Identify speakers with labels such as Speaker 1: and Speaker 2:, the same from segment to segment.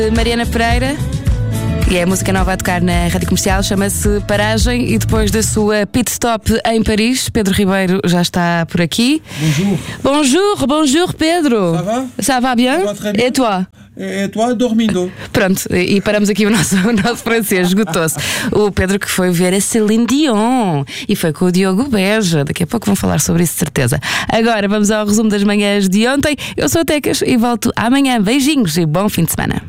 Speaker 1: Mariana Pereira. E é a música nova a tocar na Rádio Comercial, chama-se Paragem. E depois da sua pit stop em Paris, Pedro Ribeiro já está por aqui. Bonjour Pedro.
Speaker 2: Ça va?
Speaker 1: Ça va bien?
Speaker 2: Ça va très bien.
Speaker 1: Et toi?
Speaker 2: Et toi, dormindo.
Speaker 1: Pronto, e paramos aqui o nosso francês, esgotou-se. O Pedro que foi ver a Céline Dion e foi com o Diogo Beja. Daqui a pouco vão falar sobre isso, de certeza. Agora vamos ao resumo das manhãs de ontem. Eu sou a Tecas e volto amanhã. Beijinhos e bom fim de semana.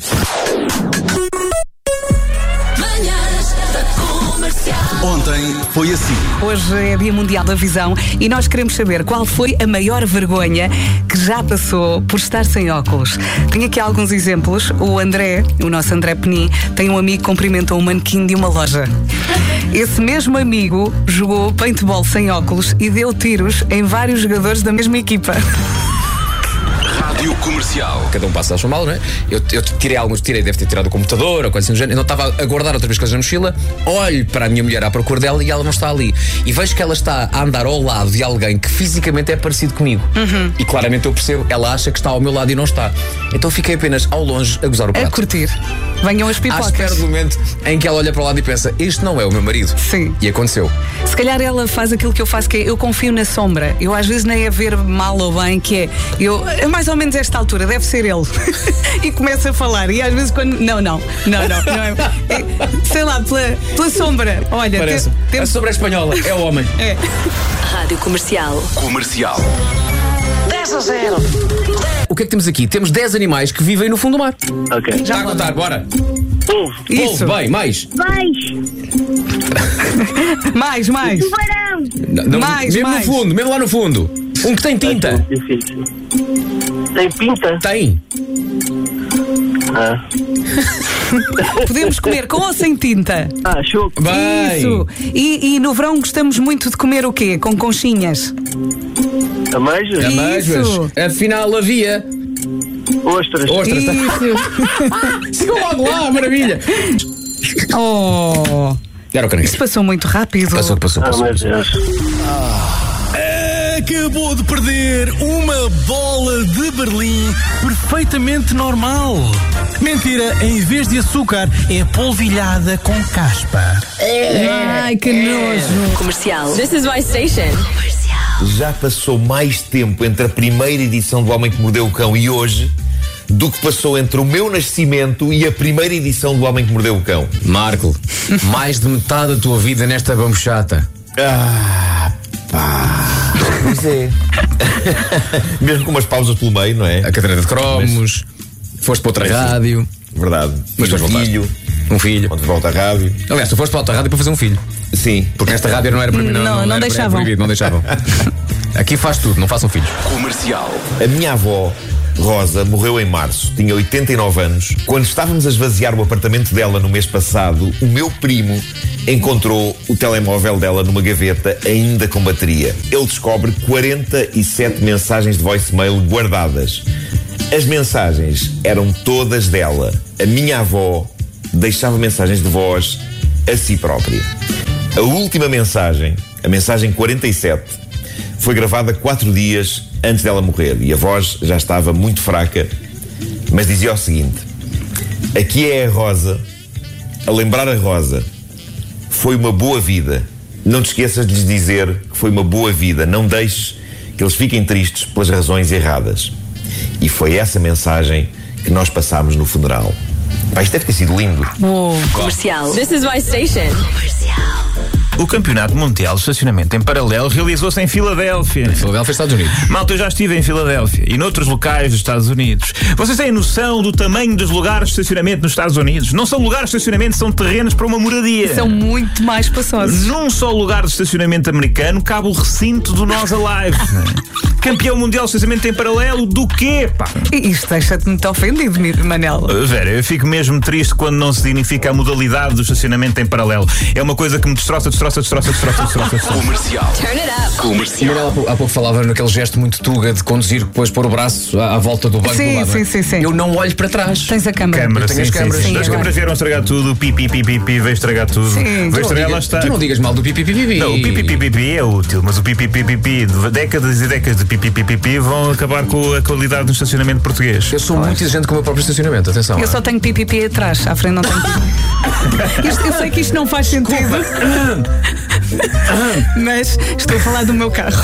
Speaker 3: Ontem foi assim.
Speaker 4: Hoje é Dia Mundial da Visão e nós queremos saber qual foi a maior vergonha que já passou por estar sem óculos. Tenho aqui alguns exemplos. O André, o nosso André Penin, tem um amigo que cumprimentou um manequim de uma loja. Esse mesmo amigo jogou paintball sem óculos e deu tiros em vários jogadores da mesma equipa.
Speaker 3: Rádio Comercial.
Speaker 5: Cada um passa a sua mala, não é? Eu deve ter tirado o computador ou coisa assim do género. Eu não estava a guardar outra vez coisas na mochila. Olho para a minha mulher à procura dela e ela não está ali. E vejo que ela está a andar ao lado de alguém que fisicamente é parecido comigo. E claramente eu percebo, ela acha que está ao meu lado e não está. Então fiquei apenas ao longe a gozar o prato.
Speaker 4: A curtir. Venham as
Speaker 5: À
Speaker 4: pipocas.
Speaker 5: espera do momento em que ela olha para o lado e pensa: este não é o meu marido.
Speaker 4: Sim.
Speaker 5: E aconteceu.
Speaker 4: Se calhar ela faz aquilo que eu faço, que é eu confio na sombra. Eu às vezes nem é ver mal ou bem, que é eu, mais ou menos esta altura, deve ser ele. E começa a falar. E às vezes quando. Não é. Sei lá, pela sombra. Olha,
Speaker 5: Parece. A sombra é espanhola, é o homem.
Speaker 4: É.
Speaker 1: Rádio Comercial.
Speaker 3: Comercial.
Speaker 1: 10-0.
Speaker 5: O que é que temos aqui? Temos 10 animais que vivem no fundo do mar.
Speaker 6: Ok.
Speaker 5: Está a contar, bora.
Speaker 6: Polvo.
Speaker 4: Isso.
Speaker 5: Bem, mais.
Speaker 4: Mais.
Speaker 6: Tubarão.
Speaker 5: Não,
Speaker 4: Mais.
Speaker 5: mesmo no fundo, mesmo lá no fundo. Um que tem tinta.
Speaker 6: Difícil. Tem pinta?
Speaker 5: Tem.
Speaker 4: Podemos comer com ou sem tinta?
Speaker 6: Choco.
Speaker 5: Bem.
Speaker 4: Isso. E no verão gostamos muito de comer o quê? Com conchinhas.
Speaker 6: Ameijas?
Speaker 5: Amêijoas.
Speaker 4: Isso.
Speaker 5: Afinal havia.
Speaker 6: Ostras.
Speaker 5: Ostras.
Speaker 4: Isso.
Speaker 5: Chegou logo lá, maravilha.
Speaker 4: Oh.
Speaker 5: Era o caranguejo.
Speaker 4: Isso passou muito rápido.
Speaker 5: Passou.
Speaker 6: Meu Deus.
Speaker 3: Acabou de perder uma bola de Berlim perfeitamente normal. Mentira, em vez de açúcar, é polvilhada com caspa.
Speaker 4: Ai, que nojo.
Speaker 1: Comercial. This is my station.
Speaker 7: Já passou mais tempo entre a primeira edição do Homem que Mordeu o Cão e hoje do que passou entre o meu nascimento e a primeira edição do Homem que Mordeu o Cão.
Speaker 5: Marco, mais de metade da tua vida nesta bambuchata.
Speaker 7: Pois é. Mesmo com umas pausas pelo meio, não é?
Speaker 5: A caderneta de cromos, foste para outra rádio.
Speaker 7: Verdade.
Speaker 5: Mas
Speaker 7: Mas um
Speaker 5: depois
Speaker 7: filho.
Speaker 5: Um filho.
Speaker 7: Quando volta à rádio.
Speaker 5: Aliás, tu foste para outra rádio para fazer um filho.
Speaker 7: Sim.
Speaker 5: Porque nesta rádio não era proibido.
Speaker 4: Não
Speaker 5: era
Speaker 4: deixavam.
Speaker 5: proibido, não deixavam. Aqui faz tudo, não façam filhos.
Speaker 3: Comercial.
Speaker 7: A minha avó, Rosa, morreu em março. Tinha 89 anos. Quando estávamos a esvaziar o apartamento dela no mês passado, o meu primo encontrou o telemóvel dela numa gaveta ainda com bateria. Ele descobre 47 mensagens de voicemail guardadas. As mensagens eram todas dela. A minha avó deixava mensagens de voz a si própria. A última mensagem, a mensagem 47, foi gravada 4 dias antes dela morrer e a voz já estava muito fraca, mas dizia o seguinte: aqui é a Rosa, a lembrar a Rosa. Foi uma boa vida. Não te esqueças de lhes dizer que foi uma boa vida. Não deixes que eles fiquem tristes pelas razões erradas. E foi essa mensagem que nós passámos no funeral. Pá, isto deve ter sido lindo.
Speaker 1: Comercial. This is my station.
Speaker 8: O Campeonato Mundial de Estacionamento em Paralelo realizou-se em Filadélfia.
Speaker 5: Filadélfia, Estados Unidos.
Speaker 8: Malta, eu já estive em Filadélfia e noutros locais dos Estados Unidos. Vocês têm noção do tamanho dos lugares de estacionamento nos Estados Unidos? Não são lugares de estacionamento, são terrenos para uma moradia.
Speaker 4: São muito mais espaçosos.
Speaker 8: Num só lugar de estacionamento americano cabe o recinto do Nós Alive. Campeão mundial de estacionamento em paralelo do quê, pá?
Speaker 4: E isto deixa-te muito ofendido, Manel.
Speaker 8: Vera, eu fico mesmo triste quando não se dignifica a modalidade do estacionamento em paralelo. É uma coisa que me destroça
Speaker 3: Comercial.
Speaker 5: Ela há pouco falava naquele gesto muito tuga de conduzir, depois pôr o braço à volta do banco do lado.
Speaker 4: Sim.
Speaker 5: Eu não olho para trás.
Speaker 4: Tens a câmara.
Speaker 8: Câmara,
Speaker 5: tenho as
Speaker 8: sim,
Speaker 5: câmaras.
Speaker 8: sim.
Speaker 5: Sim,
Speaker 8: As câmaras vieram estragar tudo, pipi, veio estragar tudo.
Speaker 4: Sim.
Speaker 8: Veio estragar, lá está.
Speaker 5: Tu não digas mal do pipi.
Speaker 8: Não, o pipi é útil, mas o pipi, décadas e décadas de pipi vão acabar com a qualidade do estacionamento português.
Speaker 5: Eu sou muito exigente com o meu próprio estacionamento, atenção.
Speaker 4: Eu só tenho pipi atrás, à frente não tenho pipi. Eu sei que isto não faz sentido. Mas estou a falar do meu carro.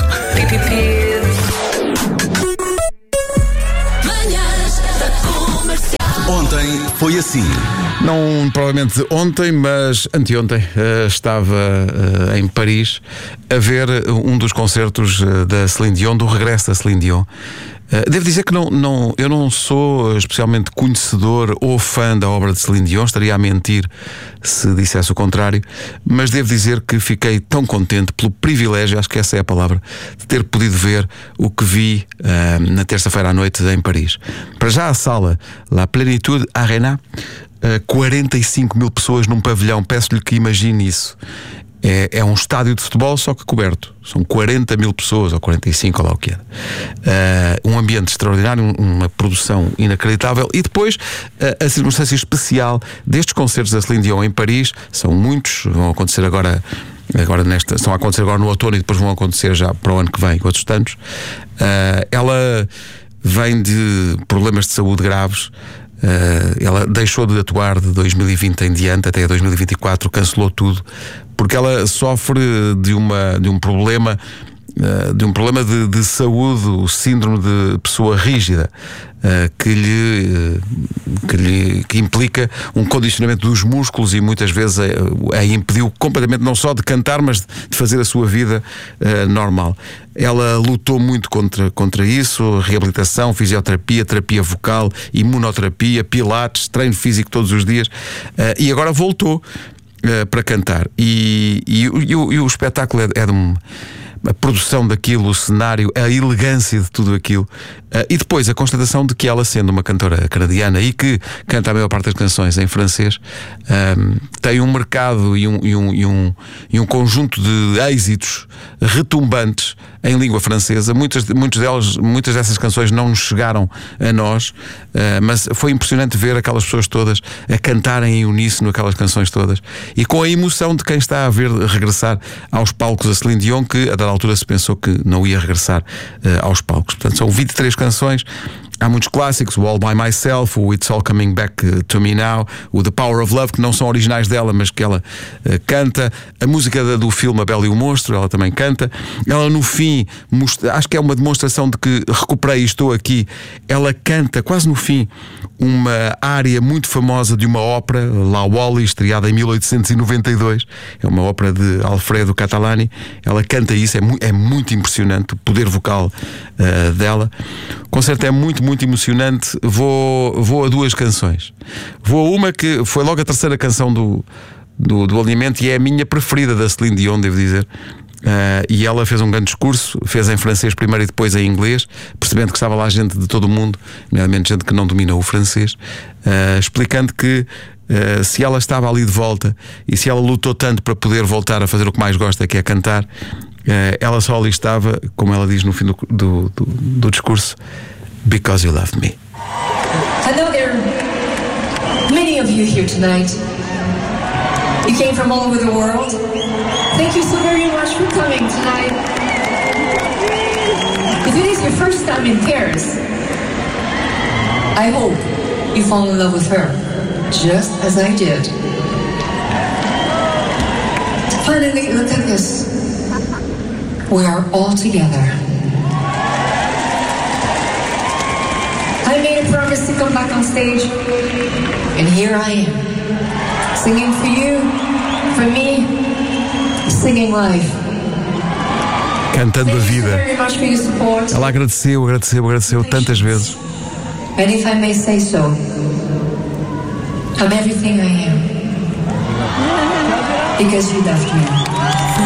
Speaker 3: Ontem foi assim.
Speaker 9: Não provavelmente ontem, mas anteontem estava em Paris a ver um dos concertos da Céline Dion, do regresso da Céline Dion. Devo dizer que eu não sou especialmente conhecedor ou fã da obra de Céline Dion, estaria a mentir se dissesse o contrário, mas devo dizer que fiquei tão contente pelo privilégio, acho que essa é a palavra, de ter podido ver o que vi na terça-feira à noite em Paris. Para já a sala, La Plénitude Arena, 45 mil pessoas num pavilhão, peço-lhe que imagine isso. É um estádio de futebol, só que coberto. São 40 mil pessoas, ou 45, ou lá o que era. Um ambiente extraordinário, uma produção inacreditável. E depois, a circunstância especial destes concertos da Céline Dion em Paris, são muitos, vão acontecer agora estão a acontecer agora no outono e depois vão acontecer já para o ano que vem, outros tantos. Ela vem de problemas de saúde graves. Ela deixou de atuar de 2020 em diante, até 2024 cancelou tudo, porque ela sofre de um problema de saúde, o síndrome de pessoa rígida, que implica um condicionamento dos músculos e muitas vezes a impediu completamente não só de cantar, mas de fazer a sua vida normal. Ela lutou muito contra isso, reabilitação, fisioterapia, terapia vocal, imunoterapia, pilates, treino físico todos os dias, e agora voltou para cantar. E o espetáculo é de a produção daquilo, o cenário, a elegância de tudo aquilo, e depois a constatação de que ela, sendo uma cantora canadiana e que canta a maior parte das canções em francês, tem um mercado e um conjunto de êxitos retumbantes em língua francesa. Muitas dessas canções não nos chegaram a nós, mas foi impressionante ver aquelas pessoas todas a cantarem em uníssono aquelas canções todas, e com a emoção de quem está a ver regressar aos palcos a Céline Dion, que a dada altura se pensou que não ia regressar aos palcos. Portanto, são 23 canções. Há muitos clássicos, o All By Myself, o It's All Coming Back to Me Now, o The Power of Love, que não são originais dela, mas que ela canta. A música do filme A Bela e o Monstro, ela também canta. Ela no fim, acho que é uma demonstração de que recuperei e estou aqui. Ela canta quase no fim uma área muito famosa de uma ópera, La Wally, estreada em 1892. É uma ópera de Alfredo Catalani. Ela canta isso, é muito impressionante o poder vocal dela. O concerto é muito emocionante. Vou a duas canções. Vou a uma que foi logo a terceira canção do alinhamento e é a minha preferida da Céline Dion, devo dizer. E ela fez um grande discurso, fez em francês primeiro e depois em inglês, percebendo que estava lá gente de todo o mundo, nomeadamente gente que não domina o francês, explicando que se ela estava ali de volta e se ela lutou tanto para poder voltar a fazer o que mais gosta, que é cantar, ela só ali estava, como ela diz no fim do discurso, because you loved me.
Speaker 10: I know there are many of you here tonight. You came from all over the world. Thank you so very much for coming tonight. If it is your first time in Paris, I hope you fall in love with her, just as I did. Finally, look at this. We are all together. I made a promise to come back on stage, and here I am, singing for you, for me, singing live.
Speaker 9: Cantando a vida.
Speaker 10: Thank you very much for your support.
Speaker 9: Ela agradeceu tantas vezes.
Speaker 10: And if I may say so, I'm everything I am because you loved me.